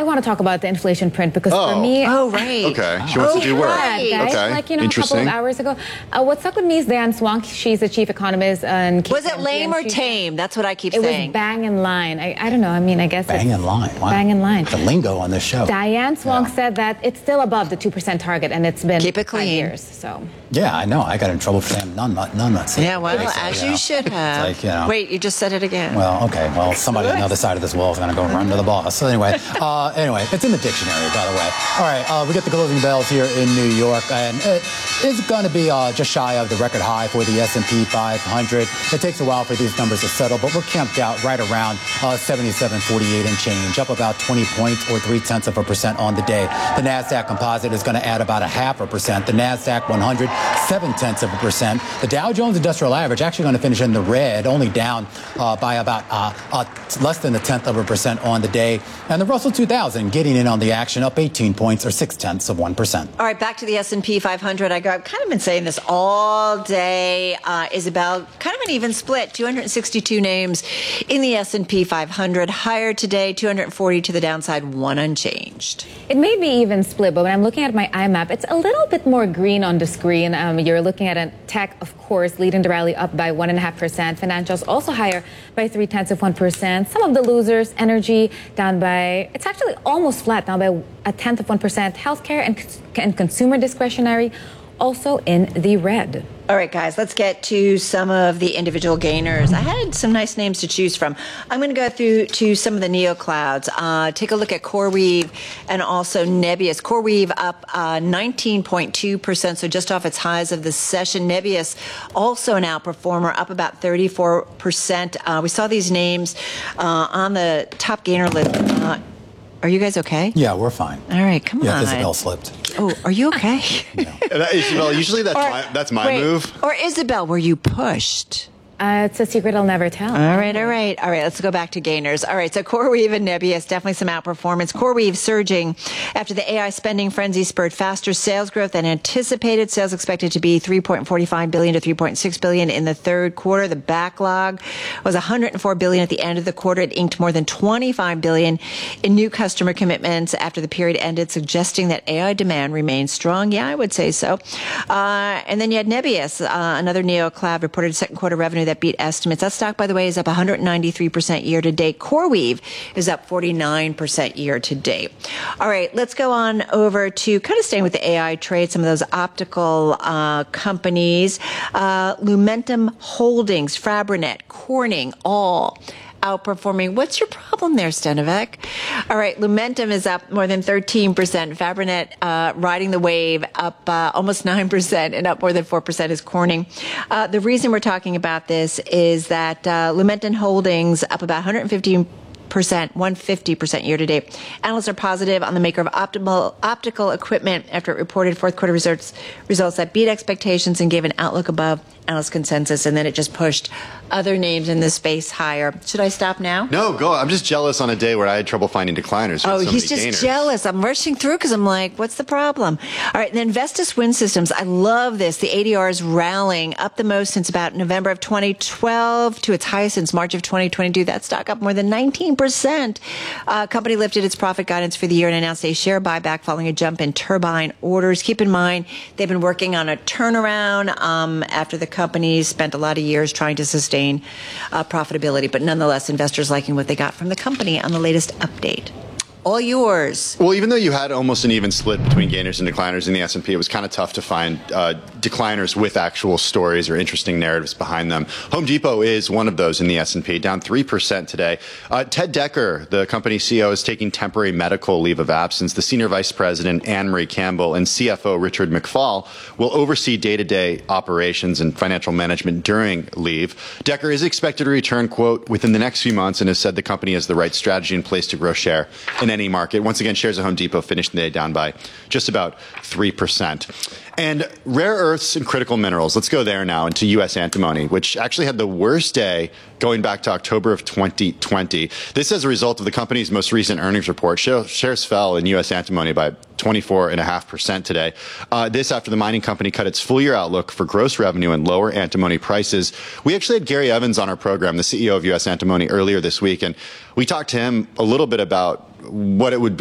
I want to talk about the inflation print because for me... Oh, right. Okay. She wants to do work. Guys, Okay. Like, a couple of hours ago. What stuck with me is Diane Swonk. She's the chief economist. Was it lame or tame? That's what I keep saying. It was bang in line. I don't know. I mean, I guess bang in line. Wow. Bang in line. The lingo on this show. Diane Swonk said that it's still above the 2% target, and it's been keep it clean. 5 years. So. Yeah, I know. I got in trouble for saying none. Yeah, well, as you should have. Like, Wait, you just said it again. Well, okay. Well, somebody on the other side of this wall is going to go run to the boss. So anyway, it's in the dictionary, by the way. All right, we get the closing bells here in New York, and it is going to be just shy of the record high for the S&P 500. It takes a while for these numbers to settle, but we're camped out right around 77.48 and change, up about 20 points or 0.3% on the day. The NASDAQ composite is going to add about 0.5%. The NASDAQ 100, 0.7%. The Dow Jones Industrial Average actually going to finish in the red, only down by about less than 0.1% on the day. And the Russell 2000 getting in on the action, up 18 points or 0.6%. All right, back to the S&P 500. I've kind of been saying this all day, Isabel. Kind of an even split. 262 names in the S&P 500. Higher today, 240 to the downside, 1 unchanged. It may be even split, but when I'm looking at my iMap, it's a little bit more green on the screen. You're looking at a tech, of course, leading the rally up by 1.5%. Financials also higher by 0.3%. Some of the losers, energy down by, it's actually almost flat, down by 0.1%. Healthcare and consumer discretionary also in the red. All right, guys, let's get to some of the individual gainers. I had some nice names to choose from. I'm going to go through to some of the neoclouds. Take a look at CoreWeave and also Nebius. CoreWeave up 19.2%, so just off its highs of the session. Nebius also an outperformer, up about 34%. We saw these names on the top gainer list. Are you guys okay? Yeah, we're fine. All right, come on. Yeah, Isabel slipped. Oh, are you okay? Isabel, usually that's my move. Or Isabel, were you pushed? It's a secret I'll never tell. All right. Let's go back to gainers. All right, so CoreWeave and Nebius, definitely some outperformance. CoreWeave surging after the AI spending frenzy spurred faster sales growth than anticipated. Sales expected to be $3.45 billion to $3.6 billion in the third quarter. The backlog was $104 billion at the end of the quarter. It inked more than $25 billion in new customer commitments after the period ended, suggesting that AI demand remains strong. Yeah, I would say so. And then you had Nebius, another neocloud, reported second quarter revenue that beat estimates. That stock, by the way, is up 193% year to date. CoreWeave is up 49% year to date. All right, let's go on over to kind of staying with the AI trade, some of those optical companies. Lumentum Holdings, Fabrinet, Corning, all outperforming. What's your problem there, Stenovic? All right, Lumentum is up more than 13%. Fabrinet riding the wave, up almost 9%, and up more than 4% is Corning. The reason we're talking about this is that Lumentum Holdings up about 150% year to date. Analysts are positive on the maker of optical equipment after it reported fourth quarter results that beat expectations and gave an outlook above analyst consensus, and then it just pushed other names in this space higher. Should I stop now? No, go. I'm just jealous on a day where I had trouble finding decliners. Oh, he's just jealous. I'm rushing through because I'm like, what's the problem? All right, and then Vestas Wind Systems. I love this. The ADR is rallying up the most since about November of 2012 to its highest since March of 2022. That stock up more than 19%. Company lifted its profit guidance for the year and announced a share buyback following a jump in turbine orders. Keep in mind, they've been working on a turnaround after the company spent a lot of years trying to sustain profitability, but nonetheless, investors liking what they got from the company on the latest update. All yours. Well, even though you had almost an even split between gainers and decliners in the S&P, it was kind of tough to find decliners with actual stories or interesting narratives behind them. Home Depot is one of those in the S&P, down 3% today. Ted Decker, the company CEO, is taking temporary medical leave of absence. The senior vice president, Anne-Marie Campbell, and CFO, Richard McFall, will oversee day-to-day operations and financial management during leave. Decker is expected to return, quote, within the next few months, and has said the company has the right strategy in place to grow share in any market. Once again, shares of Home Depot finished the day down by just about 3%. And rare earths and critical minerals. Let's go there now into U.S. antimony, which actually had the worst day going back to October of 2020. This as a result of the company's most recent earnings report. Shares fell in U.S. antimony by 24.5% today. This after the mining company cut its full-year outlook for gross revenue and lower antimony prices. We actually had Gary Evans on our program, the CEO of U.S. Antimony, earlier this week, and we talked to him a little bit about what it would be